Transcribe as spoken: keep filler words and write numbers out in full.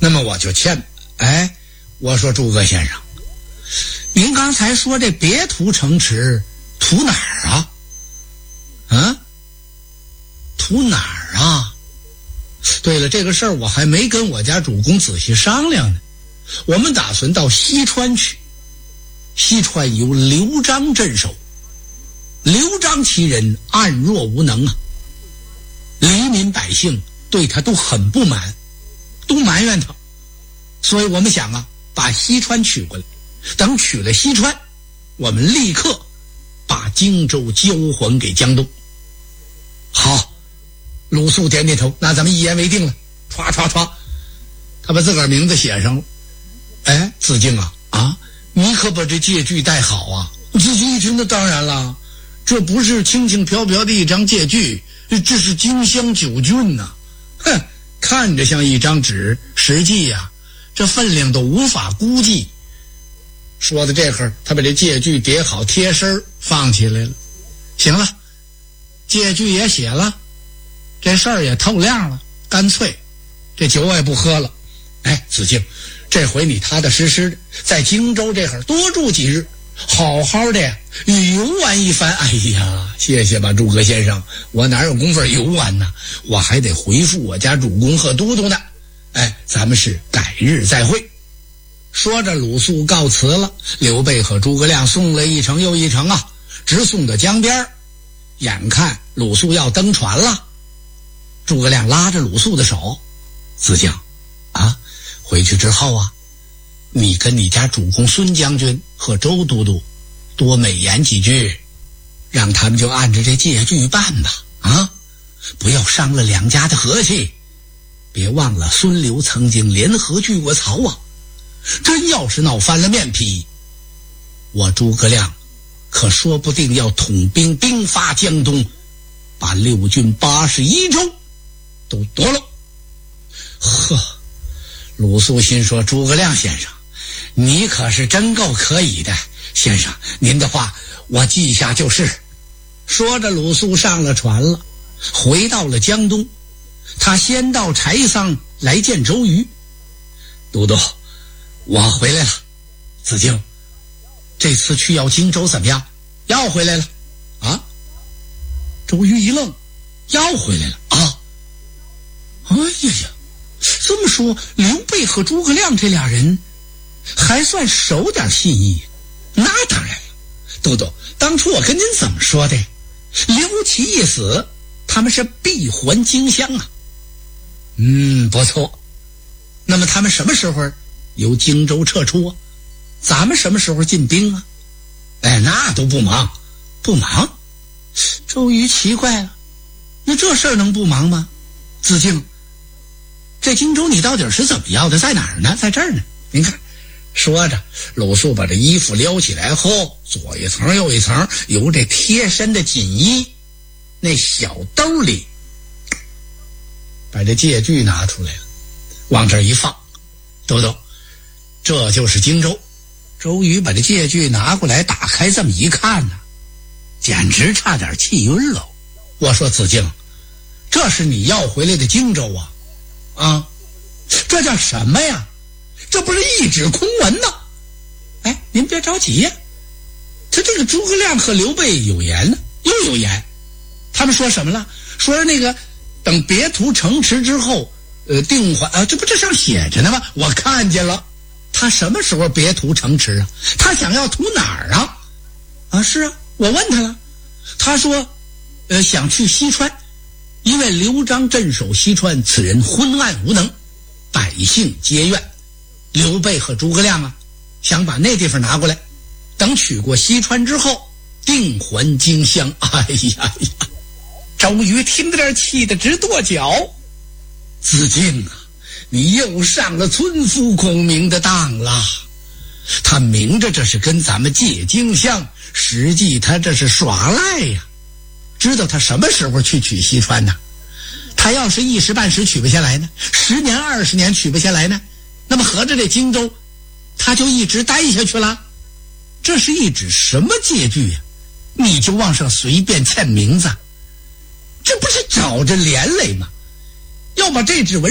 那么我就欠。哎，我说诸葛先生，您刚才说这别图城池图哪儿啊？啊？图哪儿啊？对了，这个事儿我还没跟我家主公仔细商量呢。我们打算到西川去，西川由刘璋镇守，刘璋其人暗弱无能啊，黎民百姓对他都很不满，都埋怨他，所以我们想啊，把西川取过来，等取了西川，我们立刻把荆州交还给江东。好，鲁肃点点头，那咱们一言为定了。唰唰唰，他把自个儿名字写上了。哎，子敬啊啊，你可把这借据带好啊！子敬一听，那当然了，这不是轻轻飘飘的一张借据，这是荆襄九郡呐、啊！哼，看着像一张纸，实际呀、啊，这分量都无法估计。说到这会儿，他把这借据叠好，贴身放起来了。行了，借据也写了，这事儿也透亮了，干脆这酒我也不喝了。哎，子敬，这回你踏踏实实的在荆州这会儿多住几日，好好的呀游玩一番。哎呀，谢谢吧，诸葛先生，我哪有功夫游玩呢？我还得回复我家主公和都督呢。哎，咱们是改日再会。说着，鲁肃告辞了。刘备和诸葛亮送了一程又一程啊，直送到江边。眼看鲁肃要登船了，诸葛亮拉着鲁肃的手：“子敬啊，回去之后啊，你跟你家主公孙将军和周都督多美言几句，让他们就按着这借据办吧。啊，不要伤了两家的和气。别忘了孙刘曾经联合拒过曹啊，真要是闹翻了面皮，我诸葛亮可说不定要统兵兵发江东，把六郡八十一州都夺了。”呵，鲁肃心说，诸葛亮先生，你可是真够可以的。先生，您的话我记下就是。说着，鲁肃上了船了，回到了江东。他先到柴桑来见周瑜。都督，我回来了。子敬，这次去要荆州怎么样？要回来了啊？周瑜一愣，要回来了啊？哎呀呀，这么说刘备和诸葛亮这俩人还算守点信义。那当然了，都督，当初我跟您怎么说的？刘琦一死，他们是必还荆襄啊。嗯，不错。那么他们什么时候由荆州撤出啊？咱们什么时候进兵啊？哎，那都不忙，不忙。周瑜奇怪了，那这事儿能不忙吗？子敬，这荆州你到底是怎么要的？在哪儿呢？在这儿呢。您看，说着，鲁肃把这衣服撩起来后，左一层右一层，由这贴身的锦衣那小兜里把这借据拿出来了，往这一放。都督，这就是荆州。周瑜把这借据拿过来，打开这么一看呢、啊，简直差点气晕了。我说子敬，这是你要回来的荆州啊？啊，这叫什么呀？这不是一纸空文呢？哎，您别着急呀，他这个诸葛亮和刘备有言呢，又有言。他们说什么了？说是那个等别图城池之后，呃，定还啊，这不这上写着呢吗？我看见了。他什么时候别图城池啊？他想要图哪儿啊？啊，是啊，我问他了，他说，呃，想去西川，因为刘璋镇守西川，此人昏暗无能，百姓皆怨。刘备和诸葛亮啊，想把那地方拿过来，等取过西川之后，定还荆襄。哎呀呀！周瑜听着这气得直跺脚。子敬啊，你又上了村夫孔明的当了。他明着这是跟咱们借荆襄，实际他这是耍赖呀。知道他什么时候去取西川呢？他要是一时半时取不下来呢，十年二十年取不下来呢，那么合着这荆州他就一直待下去了。这是一纸什么借据呀、啊？你就往上随便签名字，这不是找着连累吗？要把这纸文